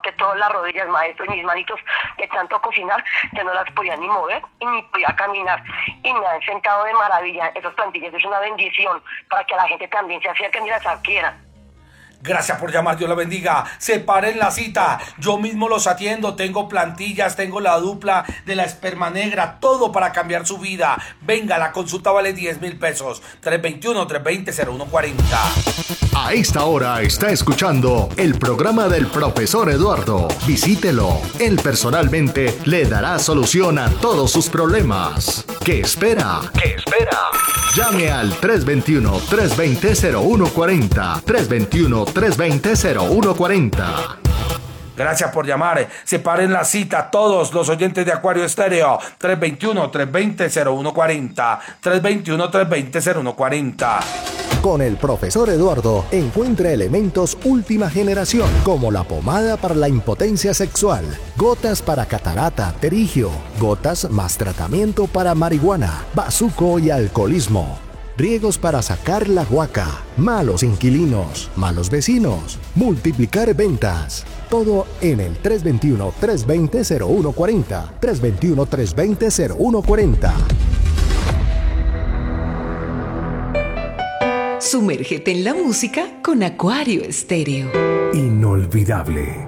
rompí todas las rodillas, maestro, y mis manitos de tanto cocinar, que no las podía ni mover y ni podía caminar. Y me han sentado de maravilla. Esos plantillas es una bendición para que la gente también se acerque y las adquiera. Gracias por llamar, Dios la bendiga. Separen la cita, yo mismo los atiendo. Tengo plantillas, tengo la dupla de la esperma negra, todo para cambiar su vida. Venga, la consulta vale 10,000 pesos. 321-320-0140. A esta hora está escuchando el programa del profesor Eduardo. Visítelo. Él personalmente le dará solución a todos sus problemas. ¿Qué espera? ¿Qué espera? Llame al 321-320-0140. 321-320-0140. Gracias por llamar. Separen la cita todos los oyentes de Acuario Estéreo. 321-320-0140. 321-320-0140. Con el profesor Eduardo encuentra elementos última generación como la pomada para la impotencia sexual, gotas para catarata, terigio, gotas más tratamiento para marihuana, bazuco y alcoholismo, riegos para sacar la guaca, malos inquilinos, malos vecinos, multiplicar ventas. Todo en el 321-320-0140. 321-320-0140. Sumérgete en la música con Acuario Estéreo. Inolvidable.